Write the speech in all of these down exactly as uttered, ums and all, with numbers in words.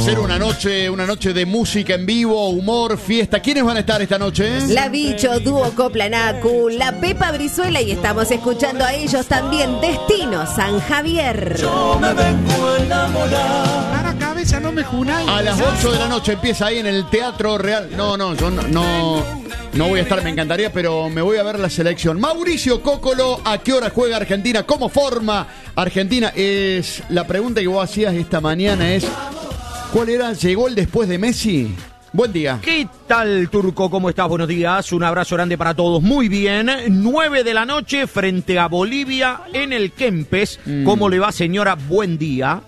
Ser una noche, una noche de música en vivo, humor, fiesta. ¿Quiénes van a estar esta noche? La Bicho, Dúo Coplanacu, la Pepa Brizuela y estamos escuchando a ellos también. Destino San Javier. Yo me vengo a enamorar. Para cabeza, no me junáis. A las ocho de la noche empieza ahí en el Teatro Real. No, no, yo no, no, no voy a estar, me encantaría, pero me voy a ver la selección. Mauricio Cócolo, ¿a qué hora juega Argentina? ¿Cómo forma Argentina? Es la pregunta que vos hacías esta mañana es... ¿Cuál era? ¿Llegó el después de Messi? Buen día. ¿Qué tal, Turco? ¿Cómo estás? Buenos días. Un abrazo grande para todos. Muy bien. nueve de la noche frente a Bolivia en el Kempes. Mm. ¿Cómo le va, señora? Buen día.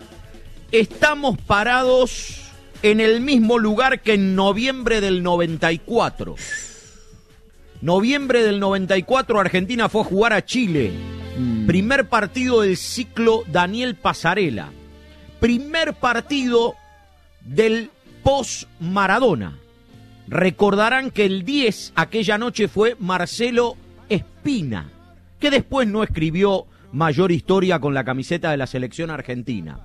Estamos parados en el mismo lugar que en noviembre del noventa y cuatro. Noviembre del noventa y cuatro, Argentina fue a jugar a Chile. Mm. Primer partido del ciclo Daniel Pasarela. Primer partido del post-Maradona. Recordarán que el diez aquella noche fue Marcelo Espina, que después no escribió mayor historia con la camiseta de la selección argentina.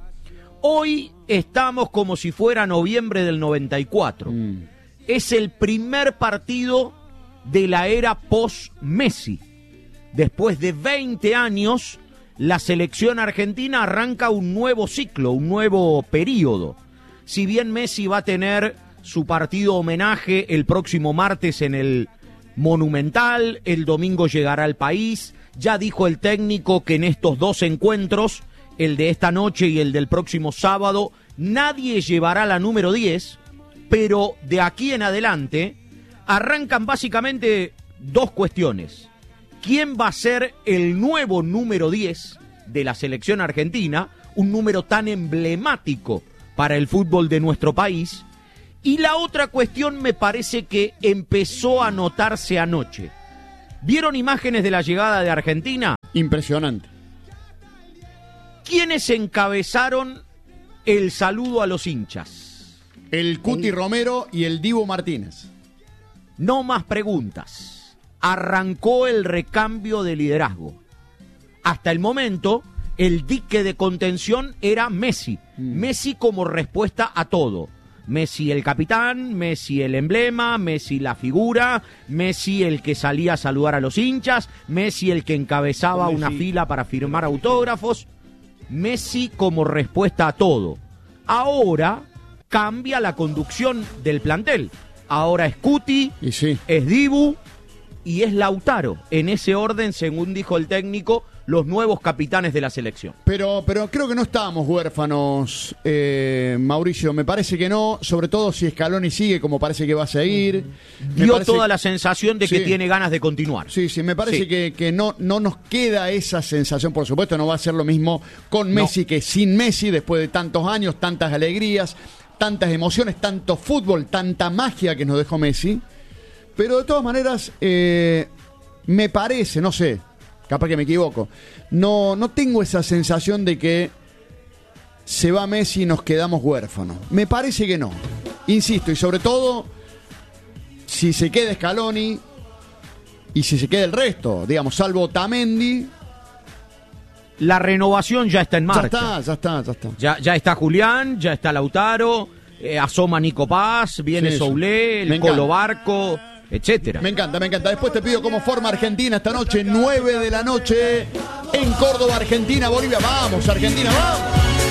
Hoy estamos como si fuera noviembre del noventa y cuatro. Mm. Es el primer partido de la era post-Messi. Después de veinte años, la selección argentina arranca un nuevo ciclo, un nuevo periodo. Si bien Messi va a tener su partido homenaje el próximo martes en el Monumental, el domingo llegará al país, ya dijo el técnico que en estos dos encuentros, el de esta noche y el del próximo sábado, nadie llevará la número diez, pero de aquí en adelante arrancan básicamente dos cuestiones. ¿Quién va a ser el nuevo número diez de la selección argentina? Un número tan emblemático para el fútbol de nuestro país. Y la otra cuestión me parece que empezó a notarse anoche. ¿Vieron imágenes de la llegada de Argentina? Impresionante. ¿Quiénes encabezaron el saludo a los hinchas? El Cuti el... Romero y el Dibu Martínez. No más preguntas. Arrancó el recambio de liderazgo. Hasta el momento, el dique de contención era Messi. Mm. Messi como respuesta a todo. Messi el capitán, Messi el emblema, Messi la figura, Messi el que salía a saludar a los hinchas, Messi el que encabezaba Messi. Una fila para firmar autógrafos. Messi como respuesta a todo. Ahora cambia la conducción del plantel. Ahora es Cuti, y sí. es Dibu y es Lautaro. En ese orden, según dijo el técnico, los nuevos capitanes de la selección. Pero, pero creo que no estábamos huérfanos, eh, Mauricio. Me parece que no, sobre todo si Scaloni sigue como parece que va a seguir. Dio me parece... toda la sensación de que sí. tiene ganas de continuar. Sí, sí, me parece sí. que, que no, no nos queda esa sensación. Por supuesto, no va a ser lo mismo con Messi no. que sin Messi, después de tantos años, tantas alegrías, tantas emociones, tanto fútbol, tanta magia que nos dejó Messi. Pero de todas maneras, eh, me parece, no sé, capaz que me equivoco, no, no tengo esa sensación de que se va Messi y nos quedamos huérfanos. Me parece que no. Insisto, y sobre todo, si se queda Scaloni y si se queda el resto, digamos, salvo Otamendi. La renovación ya está en marcha. Ya está, ya está, ya está. Ya, ya está Julián, ya está Lautaro, eh, asoma Nico Paz, viene sí, Soulé, el Colo Barco, etcétera. Me encanta, me encanta. Después te pido cómo forma Argentina esta noche, nueve de la noche, en Córdoba, Argentina, Bolivia. Vamos, Argentina, vamos.